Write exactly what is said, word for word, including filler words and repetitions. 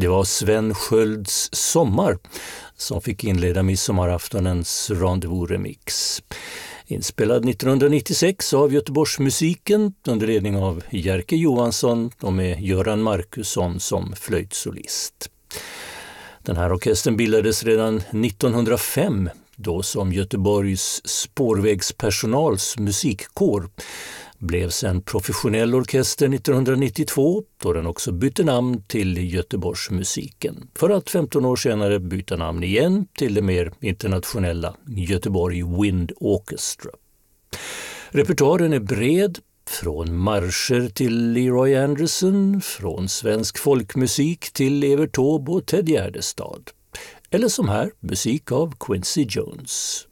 Det var Sven Skölds Sommar som fick inleda midsommaraftonens Rendezvous-remix. Inspelad nittonhundranittiosex av Göteborgsmusiken under ledning av Jerker Johansson och med Göran Markusson som flöjtsolist. Den här orkestern bildades redan nittonhundrafem, då som Göteborgs spårvägspersonals musikkår. Blev sen professionell orkester nittonhundranittiotvå, då den också bytte namn till Göteborgsmusiken, för att femton år senare byta namn igen till det mer internationella Göteborg Wind Orchestra. Repertoaren är bred, från marscher till Leroy Anderson, från svensk folkmusik till Evert Taube och Ted Gärdestad. Eller som här, musik av Quincy Jones.